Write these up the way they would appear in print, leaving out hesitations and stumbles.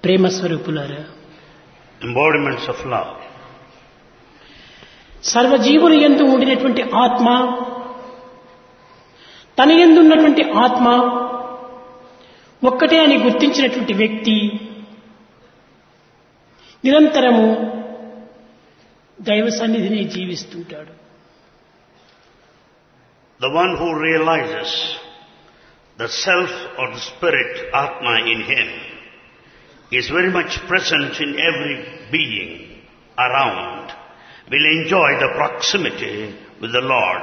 ప్రేమ స్వరూపులారా, embodiments of love. సర్వజీవులు యందు ఉండినటువంటి ఆత్మ, తన యందు ఉన్నటువంటి ఆత్మ ఒక్కటే అని గుర్తించినటువంటి వ్యక్తి నిరంతరము దైవ సన్నిధిని జీవిస్తుంటాడు. The one who realizes the self or the spirit, Atma, in him is very much present in every being around, will enjoy the proximity with the Lord.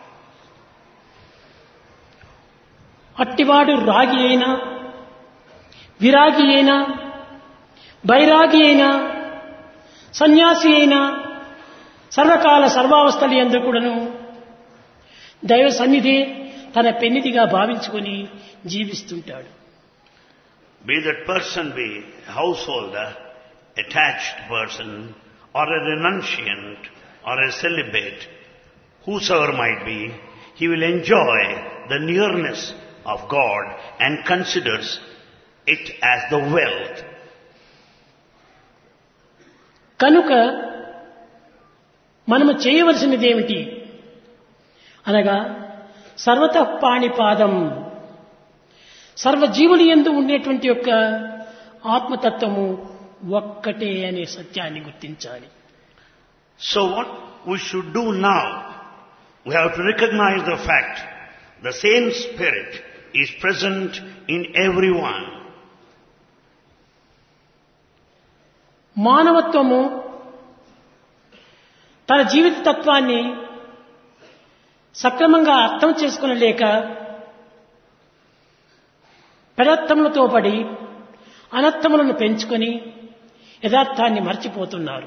అట్టివాడు రాగి అయినా, విరాగి అయినా, బైరాగి అయినా, సన్యాసి అయినా, సర్వకాల సర్వావస్థలు యందు కూడాను దైవ సన్నిధి తన పెన్నిధిగా భావించుకొని జీవిస్తుంటాడు. Be that person be a householder, attached person, or a renunciant, or a celibate, whosoever might be, he will enjoy the nearness of God and considers it as the wealth. కనుక మనము చేయవలసినది ఏమిటి అనగా సర్వతః పాణిపాదం, సర్వజీవులు యందు ఉండేటువంటి యొక్క ఆత్మతత్వము ఒక్కటే అనే సత్యాన్ని గుర్తించాలి. So what we should do now, we have to recognize the fact the same spirit is present in everyone. మానవత్వము తన జీవిత తత్వాన్ని సక్రమంగా అర్థం చేసుకునలేక పెడర్థములతో పడి అనర్థములను పెంచుకొని యథార్థాన్ని మర్చిపోతున్నారు.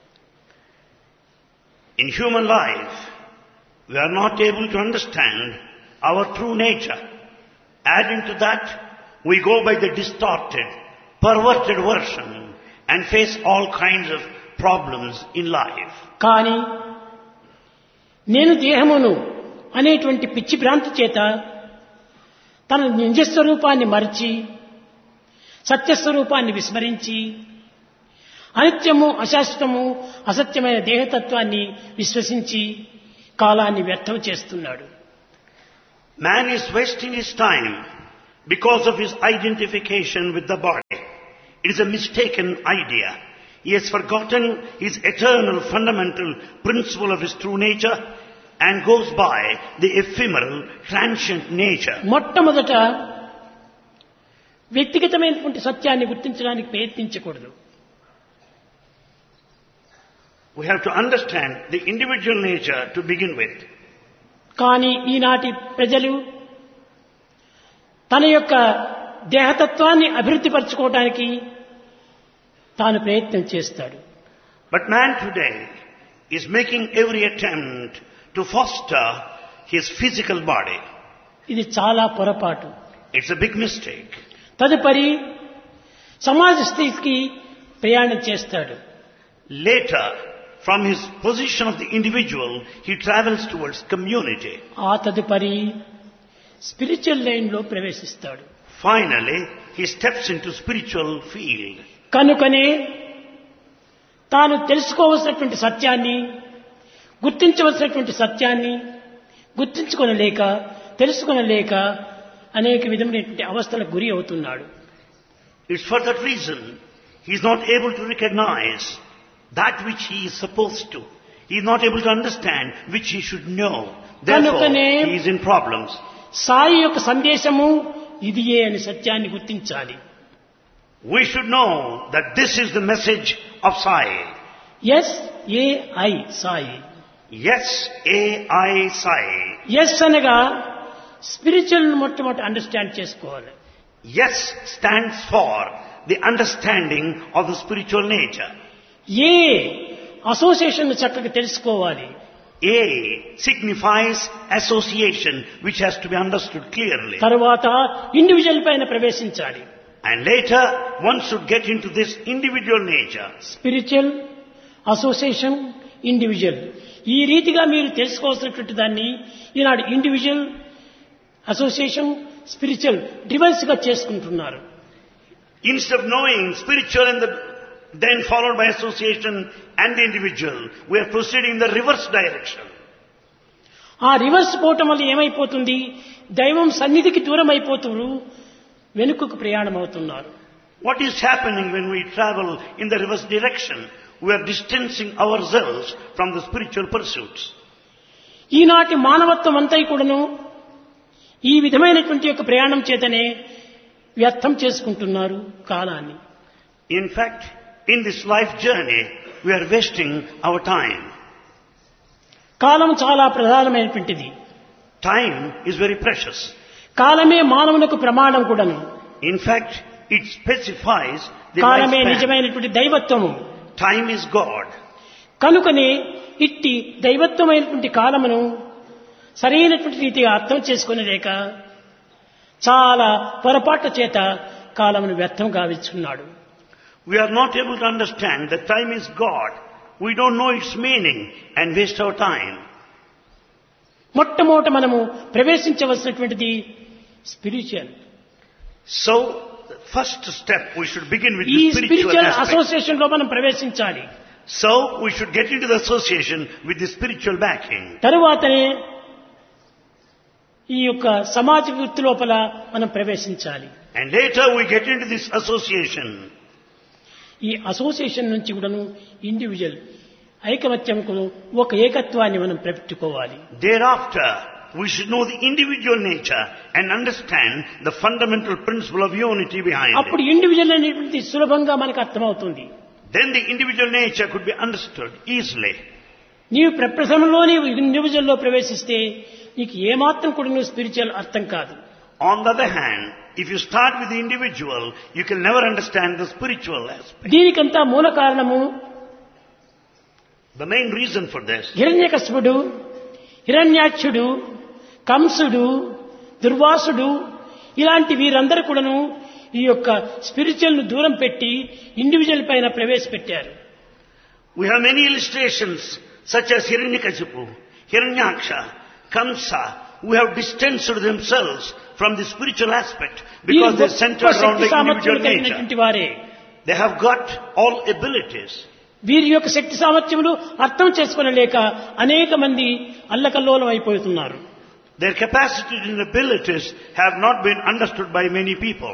In human life, we are not able to understand our true nature. Adding to that, we go by the distorted, perverted version and face all kinds of problems in life. కానీ నేను దేహమును అనేటువంటి పిచ్చి భ్రాంతి చేత తన నిజస్వరూపాన్ని మరిచి సత్యస్వరూపాన్ని విస్మరించి అనిత్యము, అశాశ్వతము, అసత్యమైన దేహతత్వాన్ని విశ్వసించి కాలాన్ని వ్యర్థం చేస్తున్నాడు. Man is wasting his time because of his identification with the body. It is a mistaken idea. He has forgotten his eternal fundamental principle of his true nature and goes by the ephemeral, transient nature. మొట్టమొదట వ్యక్తిగతమైనటువంటి సత్యాన్ని గుర్తించడానికి ప్రయత్నించకూడదు. We have to understand the individual nature to begin with. కానీ ఈనాటి ప్రజలు తన యొక్క దేహతత్వాన్ని అభివృద్ధి పరచుకోవడానికి తాను ప్రయత్నం చేస్తాడు. But man today is making every attempt to foster his physical body. ఇది చాలా పొరపాటు. It's a big mistake. తదుపరి సమాజ స్థితికి ప్రయాణం చేస్తాడు. Later, from his position of the individual, he travels towards community. ఆ తదుపరి స్పిరిచువల్ లైన్ లో ప్రవేశిస్తాడు. Finally, he steps into spiritual field. కనుకనే తాను తెలుసుకోవలసినటువంటి సత్యాన్ని, గుర్తించవలసినటువంటి సత్యాన్ని గుర్తించుకొనలేక, తెలుసుకొనలేక అనేక విధమైనటువంటి అవస్థలకు గురి అవుతున్నాడు. It's for that reason he is not able to recognize that which he is supposed to. He is not able to understand which he should know. Therefore, he is in problems. Sai యొక్క సందేశము ఇదియే అని సత్యాన్ని గుర్తించాలి. We should know that this is the message of Sai. Yes AI Sai. Yes, A-I Sai. Yes అనగా spiritual మొట్టమొదటి understand చేసుకోవాలి. Yes stands for the understanding of the spiritual nature. A association చక్కగా తెలుసుకోవాలి. A signifies association, which has to be understood clearly. తరువాత individual పైన ప్రవేశించాలి. And later, one should get into this individual nature. Spiritual, association, individual, ఈ రీతిగా మీరు తెలుసుకోవాల్సినటువంటి దాన్ని ఈనాడు ఇండివిజువల్, అసోసియేషన్, స్పిరిచువల్ డివైస్ గా చేసుకుంటున్నారు. Instead of knowing spiritual and then followed by association and the individual, we are proceeding in the reverse direction. ఆ reverse పోవటం వల్ల ఏమైపోతుంది? దైవం సన్నిధికి దూరం అయిపోతున్నారు, వెనుకకు ప్రయాణం అవుతున్నారు. What is happening when we travel in the reverse direction? We are distancing ourselves from the spiritual pursuits. ఈనాటి మానవత్వం అంతా కూడాను ఈ విధమైనటువంటి యొక్క ప్రయాణం చేతనే వ్యర్థం చేసుకుంటున్నారు కాలాన్ని. In fact, in this life journey, we are wasting our time. కాలం చాలా ప్రధానమైనటువంటిది. Time is very precious. కాలమే మానవునికి ప్రమాణం కూడాను. In fact, it specifies the కాలమే lifespan. నిజమైనటువంటి దైవత్వము. Time is God. కనుకనే ఇట్టి దైవత్వమైనటువంటి కాలమును సరైనటువంటి రీతిగా అర్థం చేసుకునేలేక చాలా పొరపాట్ల చేత కాలమును వ్యర్థం గావిస్తున్నాడు. We are not able to understand that time is God. We don't know its meaning and waste our time. మొట్టమొదట మనము ప్రవేశించవలసినటువంటిది spiritual. So, the first step, we should begin with ఈ the spiritual spiritual aspect. Association లో మనం ప్రవేశించాలి. So, we should get into the association with the spiritual backing. తరువాతనే ఈ యొక్క సమాజ వృత్తి లోపల మనం ప్రవేశించాలి. And later we get into this association. ఈ అసోసియేషన్ నుంచి కూడాను ఇండివిజువల్ ఐకమత్యంకు ఒక ఏకత్వాన్ని మనం పెట్టుకోవాలి. Thereafter, we should know the individual nature and understand the fundamental principle of unity behind అప్పుడు it. ఇండివిజువల్ అనేటువంటి సులభంగా మనకు అర్థమవుతుంది. Then the individual nature could be understood easily. నీవు ప్రప్రథమంలోని ఇండివిజువల్ లో ప్రవేశిస్తే నీకు ఏమాత్రం కూడా నువ్వు స్పిరిచువల్ అర్థం కాదు. On the other hand, if you start with the individual, you can never understand the spiritual aspect. దీనికంతా మూల కారణము The main reason for this, హిరణ్యకశిపుడు, హిరణ్యాక్షుడు, కంసుడు, దుర్వాసుడు ఇలాంటి వీరందరూ కూడాను ఈ యొక్క స్పిరిచువల్ ను దూరం పెట్టి ఇండివిజువల్ పైన ప్రవేశపెట్టారు. we have many illustrations such as Hiranyakashipu, Hiranyaksha, Kamsa, who have distanced themselves from the spiritual aspect because they center around the individual nature. వారే They have got all abilities. వీరి యొక్క శక్తి సామర్థ్యములు అర్థం చేసుకోలేక అనేక మంది అల్లకల్లోలం అయిపోతున్నారు. Their capacities and abilities have not been understood by many people.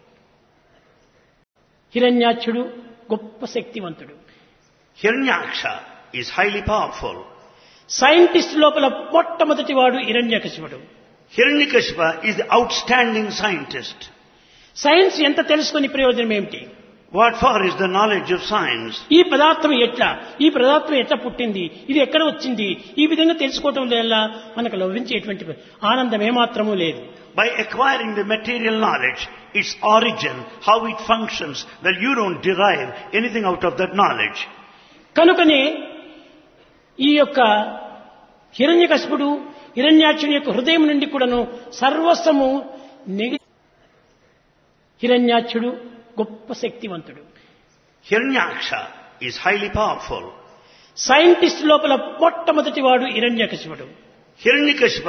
హిరణ్యాక్షుడు గొప్ప శక్తివంతుడు. Hiranyaksha is highly powerful. Scientist లోపల మొట్టమొదటి వాడు హిరణ్యకశిపుడు. Hiranyakashipu is the outstanding scientist. Science ఎంత తెలుసుకుని ప్రయోజనం ఏమిటి? What for is the knowledge of science? ఈ పదార్థం ఎట్లా పుట్టింది, ఇది ఎక్కడ వచ్చింది, ఈ విధంగా తెలుసుకోవటం వల్ల మనకు లభించేటువంటి ఆనందం ఏమాత్రమూ లేదు. By acquiring the material knowledge, its origin, how it functions, well, you don't derive anything out of that knowledge. కనుకనే ఈ యొక్క హిరణ్యకశిపుడు హిరణ్యాక్షుని యొక్క హృదయం నుండి కూడాను సర్వస్వము హిరణ్యాక్షుడు గొప్ప శక్తివంతుడు. Hiranyaksha is highly powerful. Scientist లోపల మొట్టమొదటి వాడు హిరణ్యకశిపుడు. Hiranyakashipu